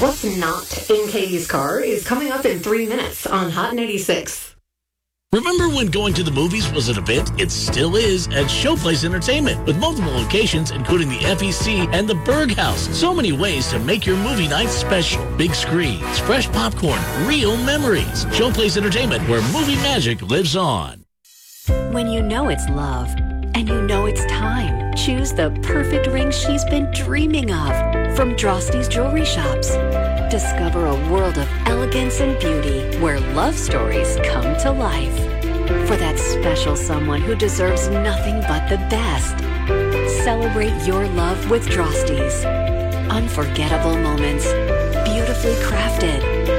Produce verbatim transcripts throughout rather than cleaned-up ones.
What's not in Katie's car is coming up in three minutes on Hot ninety-six. Remember when going to the movies was an event? It still is at Showplace Entertainment with multiple locations, including the F E C and the Berg House. So many ways to make your movie night special. Big screens, fresh popcorn, real memories. Showplace Entertainment, where movie magic lives on. When you know it's love and you know it's time, choose the perfect ring she's been dreaming of from Drosty's Jewelry Shops. Discover a world of elegance and beauty where love stories come to life. For that special someone who deserves nothing but the best. Celebrate your love with Drosty's. Unforgettable moments, beautifully crafted.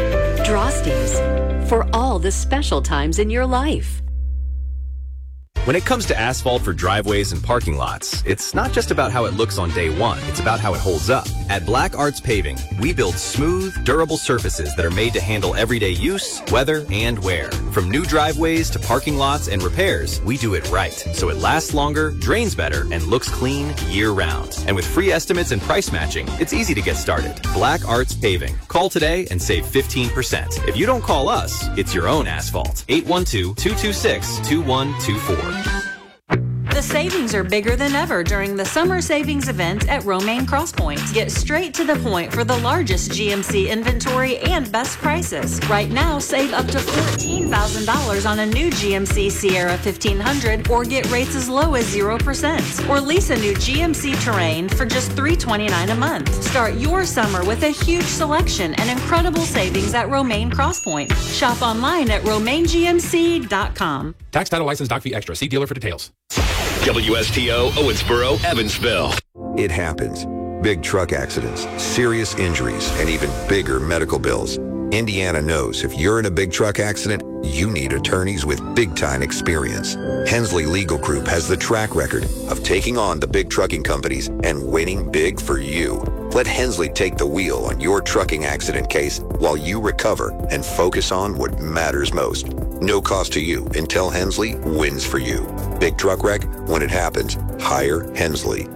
Drosty's, for all the special times in your life. When it comes to asphalt for driveways and parking lots, it's not just about how it looks on day one, it's about how it holds up. At Black Arts Paving, we build smooth, durable surfaces that are made to handle everyday use, weather, and wear. From new driveways to parking lots and repairs, we do it right, so it lasts longer, drains better, and looks clean year-round. And with free estimates and price matching, it's easy to get started. Black Arts Paving. Call today and save fifteen percent. If you don't call us, it's your own asphalt. eight one two, two two six, two one two four. The savings are bigger than ever during the summer savings event at Romaine Crosspoint. Get straight to the point for the largest G M C inventory and best prices. Right now, save up to fourteen thousand dollars on a new G M C Sierra fifteen hundred or get rates as low as zero percent. Or lease a new G M C Terrain for just three hundred twenty-nine dollars a month. Start your summer with a huge selection and incredible savings at Romaine Crosspoint. Shop online at romaine g m c dot com. Tax, title, license, doc fee extra. See dealer for details. W S T O, Owensboro, Evansville. It happens. Big truck accidents, serious injuries, and even bigger medical bills. Indiana knows if you're in a big truck accident, you need attorneys with big-time experience. Hensley Legal Group has the track record of taking on the big trucking companies and winning big for you. Let Hensley take the wheel on your trucking accident case while you recover and focus on what matters most. No cost to you until Hensley wins for you. Big truck wreck? When it happens, hire Hensley.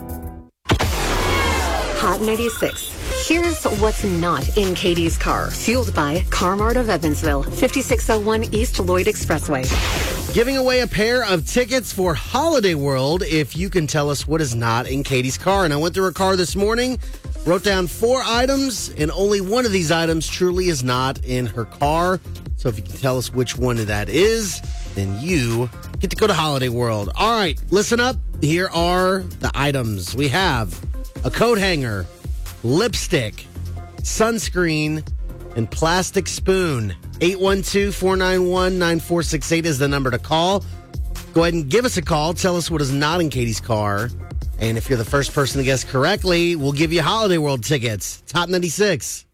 Hot ninety-six. Here's what's not in Katie's car. Fueled by Car-Mart of Evansville, fifty-six oh one East Lloyd Expressway. Giving away a pair of tickets for Holiday World if you can tell us what is not in Katie's car. And I went through her car this morning, wrote down four items, and only one of these items truly is not in her car. So if you can tell us which one that is, then you get to go to Holiday World. All right, listen up. Here are the items. We have a coat hanger, lipstick, sunscreen, and plastic spoon. eight one two, four nine one, nine four six eight is the number to call. Go ahead and give us a call. Tell us what is not in Katie's car. And if you're the first person to guess correctly, we'll give you Holiday World tickets. Top ninety-six.